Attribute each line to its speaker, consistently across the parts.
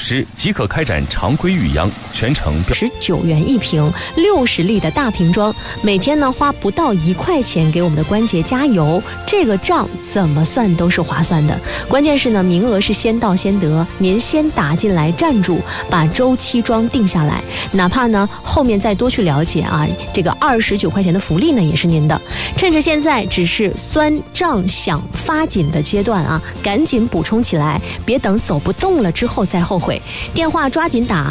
Speaker 1: 时即可开展常规育秧，全程
Speaker 2: 19元一瓶，60粒的大瓶装，每天呢花不到1块钱给我们的关节加油，这个账怎么算都是划算的。关键是呢，名额是先到先得，您先打进来站住，把周期装定下来，哪怕呢后面再多去了解啊，这个29块钱的福利呢也是您的。趁着现在只是酸胀想发紧的阶段啊，赶紧补充起来，别等走不动了之后再后悔。电话抓紧打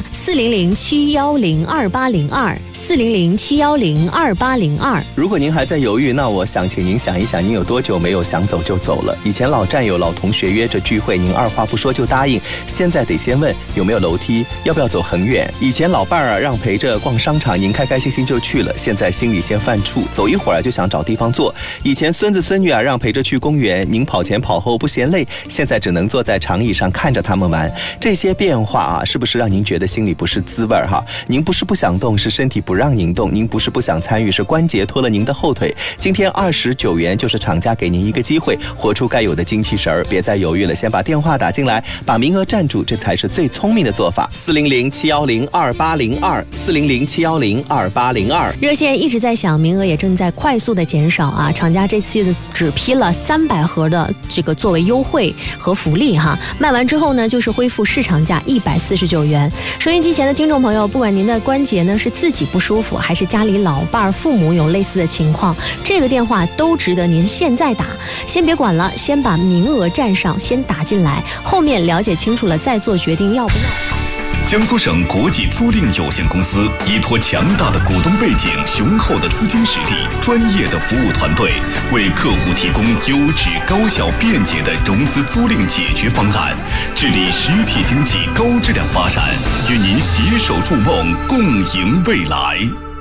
Speaker 2: 400-710-2802，400-710-2802。
Speaker 3: 如果您还在犹豫，那我想请您想一想，您有多久没有想走就走了？以前老战友、老同学约着聚会，您二话不说就答应，现在得先问有没有楼梯，要不要走很远。以前老伴儿让陪着逛商场，您开开心心就去了，现在心里先犯怵，走一会儿就想找地方坐。以前孙子孙女让陪着去公园，您跑前跑后不嫌累，现在只能坐在长椅上看着他们玩。这些变化是不是让您觉得心里不是滋味哈？您不是不想动，是身体不让您动；您不是不想参与，是关节拖了您的后腿。今天29元就是厂家给您一个机会，活出该有的精气神儿，别再犹豫了，先把电话打进来，把名额占住，这才是最聪明的做法。400-710-2802，400-710-2802。
Speaker 2: 热线一直在响，名额也正在快速的减少啊！厂家这次只批了300盒的这个作为优惠和福利哈，卖完之后呢，就是恢复市场价149元。收音机前的听众朋友，不管您的关节呢是自己不舒服，还是家里老伴儿、父母有类似的情况，这个电话都值得您现在打。先别管了，先把名额占上，先打进来，后面了解清楚了再做决定要不要。
Speaker 4: 江苏省国际租赁有限公司依托强大的股东背景、雄厚的资金实力、专业的服务团队，为客户提供优质、高效、便捷的融资租赁解决方案，致力实体经济高质量发展，与您携手筑梦，共赢未来。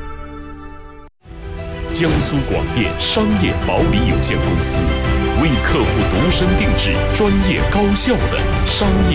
Speaker 5: 江苏广电商业保理有限公司为客户度身定制、专业高效的商业